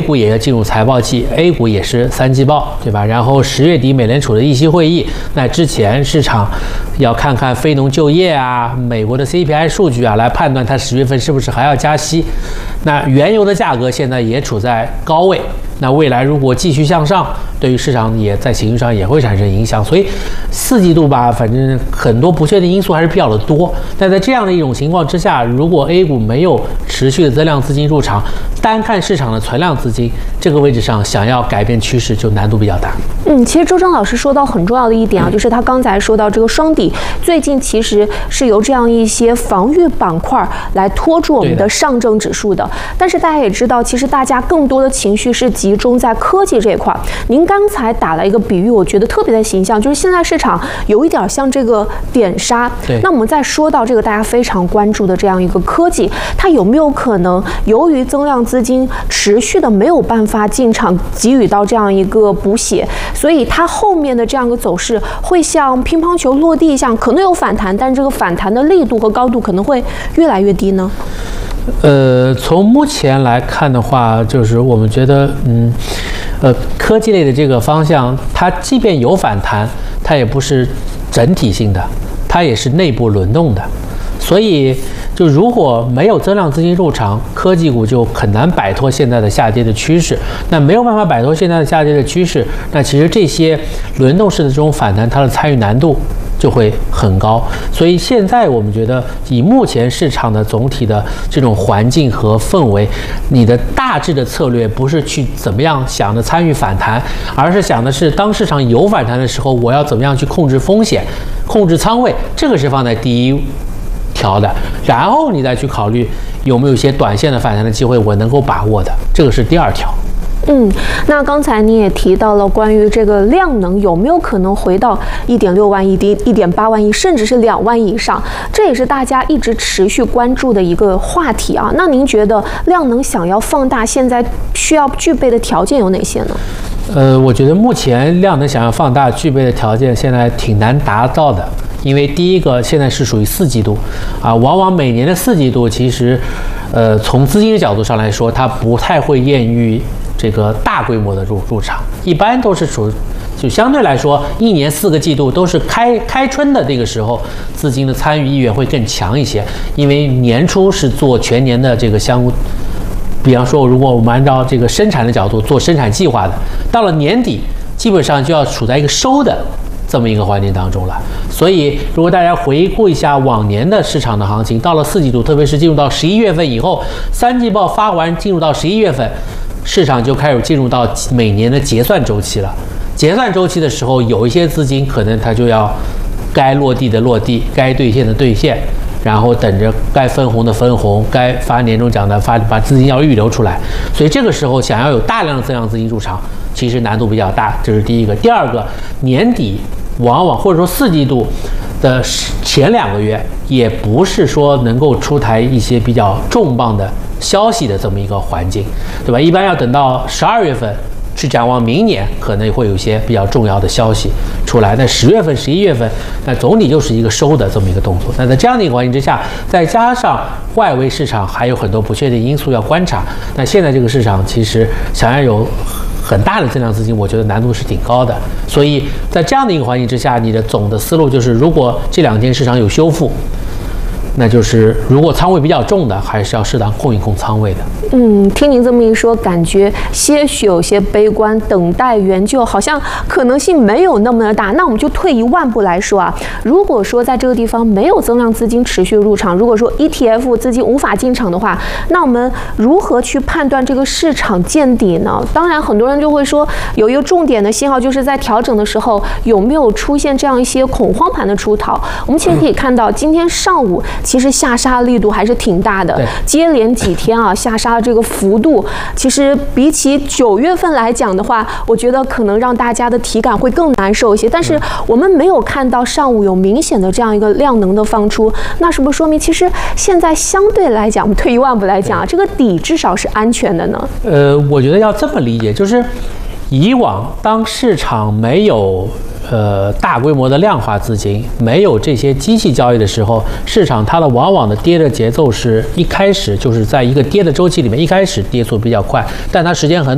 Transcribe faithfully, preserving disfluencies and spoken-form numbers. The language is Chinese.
股也要进入财报季 ，A 股也是三季报，对吧？然后十月底美联储的议息会议，那之前市场要看看非农就业啊、美国的 C P I 数据啊，来判断它十月份是不是还要加息。那原油的价格现在也处在高位。那未来如果继续向上，对于市场也在情绪上也会产生影响，所以四季度吧，反正很多不确定因素还是比较的多。但在这样的一种情况之下，如果 A 股没有持续的增量资金入场，单看市场的存量资金这个位置上，想要改变趋势就难度比较大。 嗯，其实周铮老师说到很重要的一点啊，就是他刚才说到这个双底，最近其实是由这样一些防御板块来拖住我们的上证指数的。但是大家也知道，其实大家更多的情绪是集中在科技这一块。您刚才打了一个比喻，我觉得特别的形象，就是现在市场有一点像这个点刹。 对。 那我们再说到这个大家非常关注的这样一个科技，它有没有可能由于增量资金持续的没有办法进场给予到这样一个补血，所以它后面的这样一个走势会像乒乓球落地一样，可能有反弹，但这个反弹的力度和高度可能会越来越低呢？ 呃，从目前来看的话，就是我们觉得，嗯，呃，科技类的这个方向，它即便有反弹，它也不是整体性的，它也是内部轮动的。所以，就如果没有增量资金入场，科技股就很难摆脱现在的下跌的趋势。那没有办法摆脱现在的下跌的趋势，那其实这些轮动式的这种反弹，它的参与难度就会很高。所以现在我们觉得，以目前市场的总体的这种环境和氛围，你的大致的策略不是去怎么样想着参与反弹，而是想的是当市场有反弹的时候，我要怎么样去控制风险、控制仓位，这个是放在第一条的。然后你再去考虑有没有一些短线的反弹的机会，我能够把握的，这个是第二条。 嗯，那刚才你也提到了关于这个量能有没有可能回到一点六万亿、一点八万亿，甚至是两万亿以上，这也是大家一直持续关注的一个话题啊。那您觉得量能想要放大，现在需要具备的条件有哪些呢？ 呃，我觉得目前量能想要放大具备的条件现在挺难达到的，因为第一个现在是属于四季度，啊，往往每年的四季度其实，呃，从资金的角度上来说，它不太会愿意这个大规模的入入场，一般都是属就相对来说，一年四个季度都是开开春的这个时候，资金的参与意愿会更强一些，因为年初是做全年的这个相。比方说，如果我们按照这个生产的角度做生产计划的，到了年底，基本上就要处在一个收的这么一个环境当中了。所以，如果大家回顾一下往年的市场的行情，到了四季度，特别是进入到十一月份以后，三季报发完，进入到十一月份，市场就开始进入到每年的结算周期了。结算周期的时候，有一些资金可能它就要该落地的落地，该兑现的兑现。然后等着该分红的分红，该发年终奖的发，把资金要预留出来。所以这个时候想要有大量的增量资金入场，其实难度比较大，这是第一个。第二个，年底往往或者说四季度的前两个月，也不是说能够出台一些比较重磅的消息的这么一个环境，对吧？一般要等到十二月份。去展望明年可能会有一些比较重要的消息出来，那十月份、十一月份，那总体就是一个收的这么一个动作。那在这样的一个环境之下，再加上外围市场还有很多不确定因素要观察，那现在这个市场其实想要有很大的增量资金，我觉得难度是挺高的。所以在这样的一个环境之下，你的总的思路就是，如果这两天市场有修复，那就是如果仓位比较重的，还是要适当控一控仓位的。 嗯，听您这么一说，感觉些许有些悲观，等待援救好像可能性没有那么的大。那我们就退一万步来说啊，如果说在这个地方没有增量资金持续入场，如果说 E T F 资金无法进场的话，那我们如何去判断这个市场见底呢？当然，很多人就会说，有一个重点的信号就是在调整的时候有没有出现这样一些恐慌盘的出逃。我们其实可以看到，今天上午其实下杀力度还是挺大的，接连几天啊下杀的这个幅度，其实比起九月份来讲的话，我觉得可能让大家的体感会更难受一些。但是我们没有看到上午有明显的这样一个量能的放出，那是不是说明其实现在相对来讲，我们退一万步来讲啊，这个底至少是安全的呢？呃， 我觉得要这么理解，就是以往当市场没有呃大规模的量化资金，没有这些机器交易的时候，市场它的往往的跌的节奏是一开始就是在一个跌的周期里面，一开始跌速比较快，但它时间很